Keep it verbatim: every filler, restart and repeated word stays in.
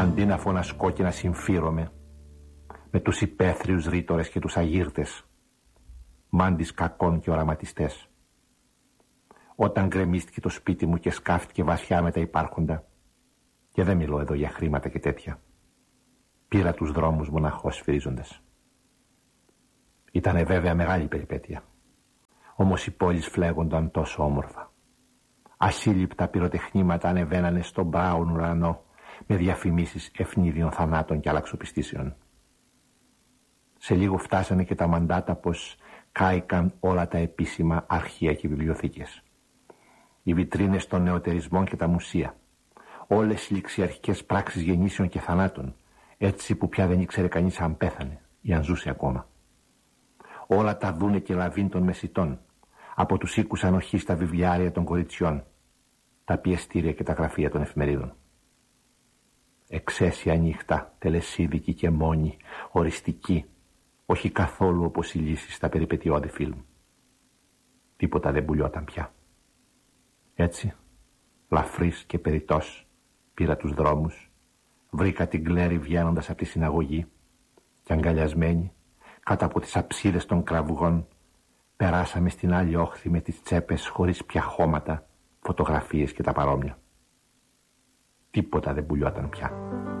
Αντί να φωνασκώ και να συμφίρομαι με τους υπαίθριους ρήτορες και τους αγύρτες, μάντις κακών και οραματιστές. Όταν γκρεμίστηκε το σπίτι μου και σκάφτηκε βαθιά με τα υπάρχοντα, και δεν μιλώ εδώ για χρήματα και τέτοια, πήρα τους δρόμους μοναχός σφυρίζοντας. Ήτανε βέβαια μεγάλη περιπέτεια, όμως οι πόλεις φλέγονταν τόσο όμορφα. Ασύλληπτα πυροτεχνήματα ανεβαίνανε στον μπράουν ουρανό με διαφημίσεις ευνίδιων θανάτων και αλλαξοπιστήσεων. Σε λίγο φτάσανε και τα μαντάτα πως κάηκαν όλα τα επίσημα αρχεία και βιβλιοθήκες. Οι βιτρίνες των νεωτερισμών και τα μουσεία. Όλες οι ληξιαρχικές πράξεις γεννήσεων και θανάτων, έτσι που πια δεν ήξερε κανείς αν πέθανε ή αν ζούσε ακόμα. Όλα τα δούνε και λαβήν των μεσητών, από τους οίκους ανοχής στα βιβλιάρια των κοριτσιών, τα πιεστήρια και τα γραφεία των εφημερίδων. Εξαίσια νύχτα, τελεσίδικη και μόνη, οριστική, όχι καθόλου όπως οι λύσεις στα περιπετειώδη φιλμ. Τίποτα δεν πουλιόταν πια. Έτσι, λαφρύς και περιττός, πήρα τους δρόμους, βρήκα την Κλέρη βγαίνοντας από τη συναγωγή και αγκαλιασμένη, κάτω από τις αψίδες των κραυγών, περάσαμε στην άλλη όχθη με τις τσέπες χωρίς πια χώματα, φωτογραφίες και τα παρόμοια. Τίποτα δεν πουλιόταν πια.